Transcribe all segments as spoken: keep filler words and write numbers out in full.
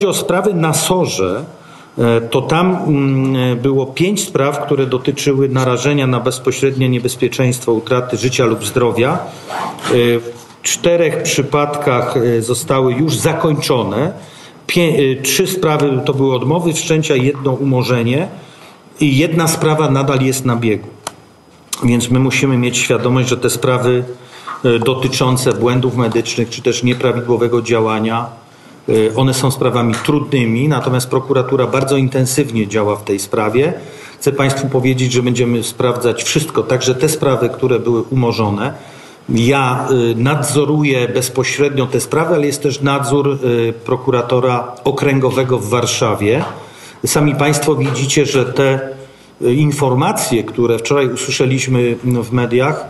o sprawy na SOR-ze, to tam było pięć spraw, które dotyczyły narażenia na bezpośrednie niebezpieczeństwo utraty życia lub zdrowia. W czterech przypadkach zostały już zakończone. Pię trzy sprawy to były odmowy wszczęcia, jedno umorzenie i jedna sprawa nadal jest na biegu. Więc my musimy mieć świadomość, że te sprawy dotyczące błędów medycznych czy też nieprawidłowego działania, one są sprawami trudnymi, natomiast prokuratura bardzo intensywnie działa w tej sprawie. Chcę Państwu powiedzieć, że będziemy sprawdzać wszystko, także te sprawy, które były umorzone. Ja nadzoruję bezpośrednio te sprawy, ale jest też nadzór prokuratora okręgowego w Warszawie. Sami Państwo widzicie, że te informacje, które wczoraj usłyszeliśmy w mediach,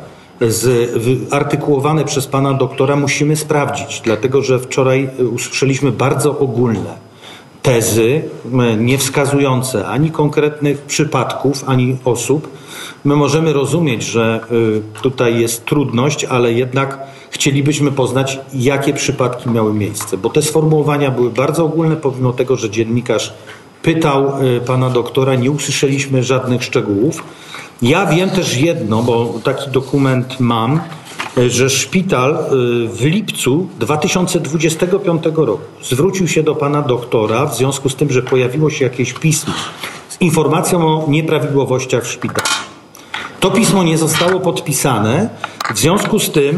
z, artykułowane przez pana doktora, musimy sprawdzić, dlatego że wczoraj usłyszeliśmy bardzo ogólne tezy, nie wskazujące ani konkretnych przypadków, ani osób. My możemy rozumieć, że tutaj jest trudność, ale jednak chcielibyśmy poznać, jakie przypadki miały miejsce, bo te sformułowania były bardzo ogólne, pomimo tego, że dziennikarz pytał pana doktora, nie usłyszeliśmy żadnych szczegółów. Ja wiem też jedno, bo taki dokument mam, że szpital w lipcu dwa tysiące dwudziestego piątego roku zwrócił się do pana doktora w związku z tym, że pojawiło się jakieś pismo z informacją o nieprawidłowościach w szpitalu. To pismo nie zostało podpisane, w związku z tym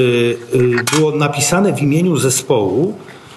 było napisane w imieniu zespołu.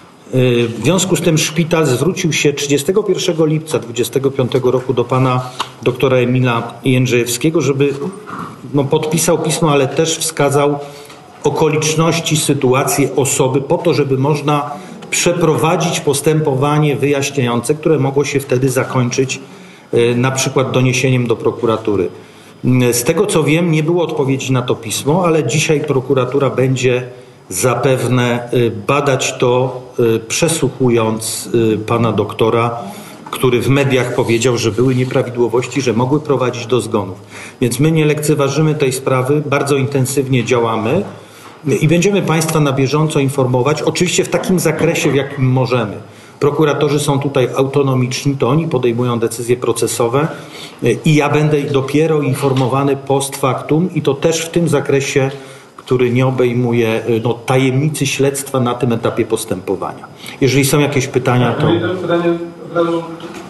W związku z tym szpital zwrócił się trzydziestego pierwszego lipca dwudziestego piątego roku do pana doktora Emila Jędrzejewskiego, żeby no, podpisał pismo, ale też wskazał okoliczności, sytuację osoby po to, żeby można przeprowadzić postępowanie wyjaśniające, które mogło się wtedy zakończyć na przykład doniesieniem do prokuratury. Z tego co wiem, nie było odpowiedzi na to pismo, ale dzisiaj prokuratura będzie zapewne badać to, przesłuchując pana doktora, który w mediach powiedział, że były nieprawidłowości, że mogły prowadzić do zgonów. Więc my nie lekceważymy tej sprawy, bardzo intensywnie działamy i będziemy Państwa na bieżąco informować, oczywiście w takim zakresie, w jakim możemy. Prokuratorzy są tutaj autonomiczni, to oni podejmują decyzje procesowe i ja będę dopiero informowany post factum i to też w tym zakresie, który nie obejmuje no, tajemnicy śledztwa na tym etapie postępowania. Jeżeli są jakieś pytania, to... No pytanie od razu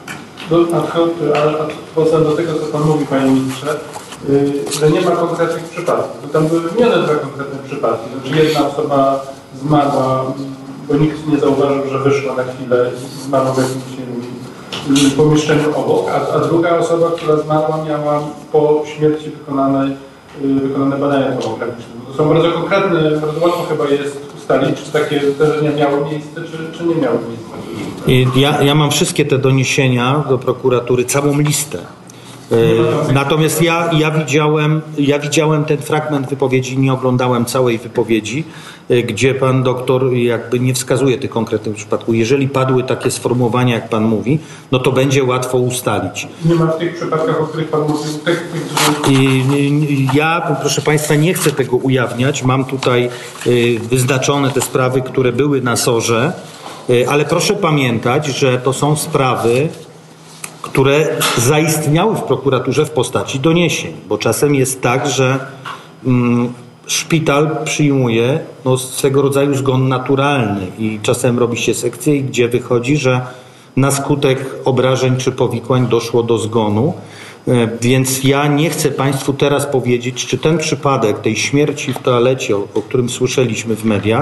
do, do tego, co Pan mówi, Panie Ministrze, yy, że nie ma konkretnych przypadków. To tam były wymienione dwa konkretne przypadki. Znaczy jedna osoba zmarła, bo nikt nie zauważył, że wyszła na chwilę i zmarła w jakimś pomieszczeniu obok, a, a druga osoba, która zmarła, miała po śmierci wykonane, yy, wykonane badania tomograficzne. To są bardzo konkretne, bardzo łatwo chyba jest ustalić, czy takie zdarzenia miały miejsce, czy, czy nie miały miejsca. Ja, ja mam wszystkie te doniesienia do prokuratury, całą listę. Natomiast ja, ja, widziałem, ja widziałem ten fragment wypowiedzi, nie oglądałem całej wypowiedzi, gdzie pan doktor jakby nie wskazuje tych konkretnych przypadków. Jeżeli padły takie sformułowania, jak pan mówi, no to będzie łatwo ustalić. Nie ma w tych przypadkach, o których pan mówił, tych, tych... I, ja, proszę państwa, nie chcę tego ujawniać. Mam tutaj wyznaczone te sprawy, które były na SOR-ze, ale proszę pamiętać, że to są sprawy, które zaistniały w prokuraturze w postaci doniesień, bo czasem jest tak, że mm, szpital przyjmuje no, swego rodzaju zgon naturalny i czasem robi się sekcję, gdzie wychodzi, że na skutek obrażeń czy powikłań doszło do zgonu. E, więc ja nie chcę Państwu teraz powiedzieć, czy ten przypadek tej śmierci w toalecie, o, o którym słyszeliśmy w mediach,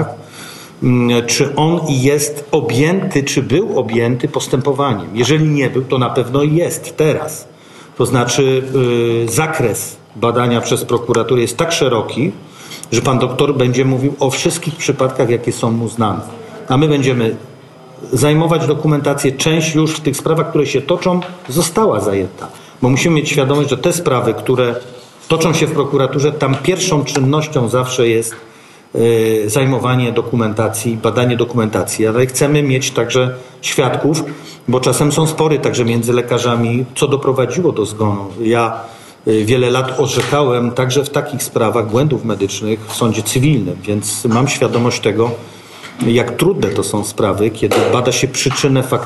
czy on jest objęty, czy był objęty postępowaniem. Jeżeli nie był, to na pewno jest teraz. To znaczy yy, zakres badania przez prokuraturę jest tak szeroki, że pan doktor będzie mówił o wszystkich przypadkach, jakie są mu znane. A my będziemy zajmować dokumentację. Część już w tych sprawach, które się toczą, została zajęta. Bo musimy mieć świadomość, że te sprawy, które toczą się w prokuraturze, tam pierwszą czynnością zawsze jest zajmowanie dokumentacji, badanie dokumentacji, ale chcemy mieć także świadków, bo czasem są spory także między lekarzami, co doprowadziło do zgonu. Ja wiele lat orzekałem także w takich sprawach błędów medycznych w sądzie cywilnym, więc mam świadomość tego, jak trudne to są sprawy, kiedy bada się przyczynę faktyczną